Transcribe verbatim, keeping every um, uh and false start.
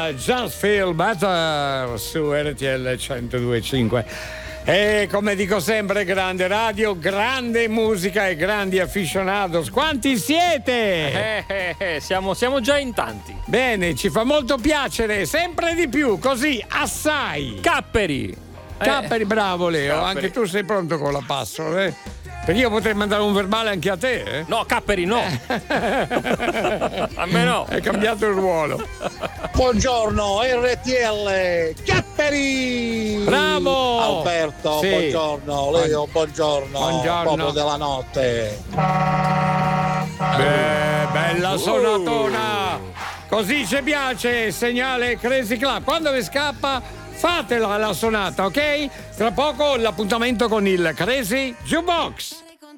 era Just Feel Better su R T L centodue e cinque. E come dico sempre, grande radio, grande musica e grandi aficionados. Quanti siete? Eh, eh, eh, siamo, siamo già in tanti. Bene, ci fa molto piacere, sempre di più, così, assai. Capperi. Capperi, bravo Leo, Capperi. anche tu sei pronto con la password, eh? Perché io potrei mandare un verbale anche a te, eh? No, Capperi no. A me no. Hai cambiato il ruolo. Buongiorno R T L Capperi. Bravo Alberto, sì. buongiorno Leo, buongiorno, buongiorno. popolo della notte. Beh, bella sonatona. Così ci piace, segnale Crazy Club. Quando vi scappa, fatela la sonata, ok? Tra poco l'appuntamento con il Crazy Jukebox.